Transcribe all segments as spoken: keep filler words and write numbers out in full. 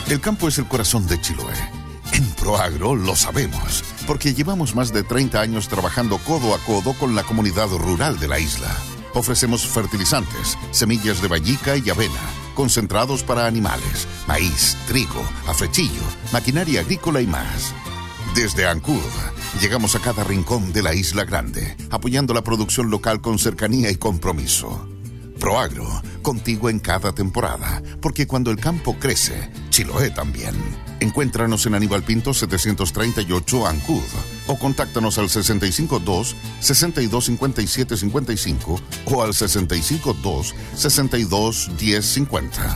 El campo es el corazón de Chiloé. En Proagro lo sabemos, porque llevamos más de treinta años trabajando codo a codo con la comunidad rural de la isla. Ofrecemos fertilizantes, semillas de vallica y avena, concentrados para animales, maíz, trigo, afrechillo, maquinaria agrícola y más. Desde Ancud, llegamos a cada rincón de la Isla Grande, apoyando la producción local con cercanía y compromiso. Proagro, contigo en cada temporada, porque cuando el campo crece, Chiloé también. Encuéntranos en Aníbal Pinto setecientos treinta y ocho Ancud o contáctanos al sesenta y cinco dos, sesenta y dos cincuenta y siete cincuenta y cinco o al sesenta y cinco dos, sesenta y dos diez cincuenta.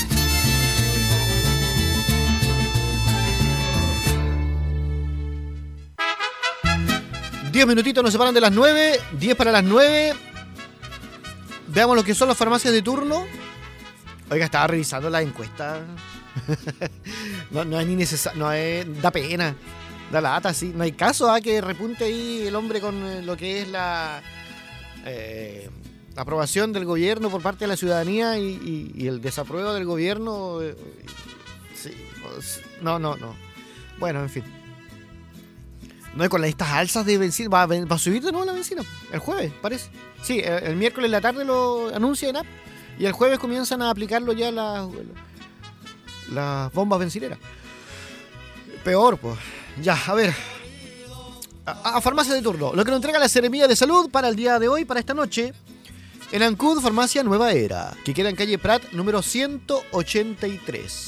Diez minutitos nos separan de las nueve, diez para las nueve. Veamos lo que son las farmacias de turno. Oiga, estaba revisando la encuesta. no, no es ni necesario, no es, da pena, da lata, sí. No hay caso a ¿eh? que repunte ahí el hombre con eh, lo que es la eh, aprobación del gobierno por parte de la ciudadanía y, y, y el desapruebo del gobierno. Eh, sí, pues, no, no, no. Bueno, en fin. No, y con estas alzas de benzina, va a, va a subir de nuevo la benzina, el jueves, parece. Sí, el, el miércoles en la tarde lo anuncia en app y el jueves comienzan a aplicarlo ya las, las bombas bencineras. Peor, pues. Ya, a ver. A, a farmacia de turno. Lo que nos entrega la Seremía de Salud para el día de hoy, para esta noche. En Ancud, farmacia Nueva Era, que queda en calle Prat, número ciento ochenta y tres.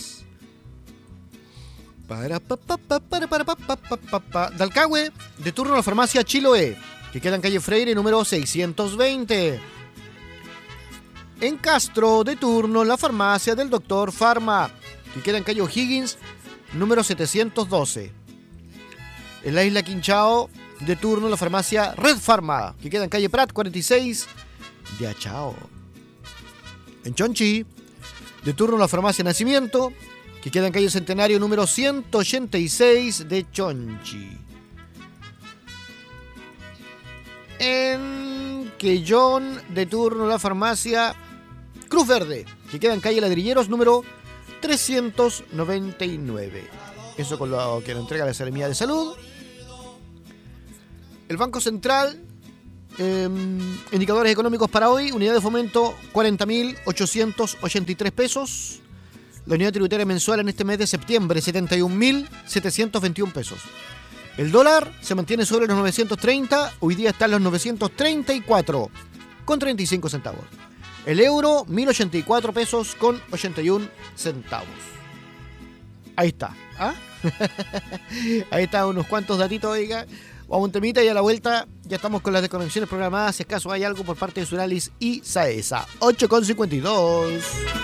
Para, pa, pa, pa, para, para, pa, pa, pa, pa, pa. Dalcahue, de turno la farmacia Chiloé, que queda en calle Freire, número seiscientos veinte. En Castro, de turno la farmacia del doctor Pharma, que queda en calle O'Higgins, número setecientos doce. En la isla Quinchao, de turno la farmacia Red Pharma, que queda en calle Prat, cuarenta y seis de Achao. En Chonchi, de turno la farmacia Nacimiento, que queda en calle Centenario número ciento ochenta y seis de Chonchi. En Quellón, de turno la farmacia Cruz Verde, que queda en calle Ladrilleros número trescientos noventa y nueve. Eso con lo que nos entrega la Seremía de Salud. El Banco Central, eh, indicadores económicos para hoy, unidad de fomento cuarenta mil ochocientos ochenta y tres pesos. La unidad tributaria mensual en este mes de septiembre, setenta y un mil setecientos veintiún pesos. El dólar se mantiene sobre los novecientos treinta, hoy día está en los novecientos treinta y cuatro con treinta y cinco centavos. El euro, mil ochenta y cuatro pesos con ochenta y un centavos. Ahí está. ¿Ah? Ahí está unos cuantos datitos, oiga. Vamos a un temita y a la vuelta ya estamos con las desconexiones programadas, si acaso hay algo por parte de Suralis y Saesa. ocho con cincuenta y dos.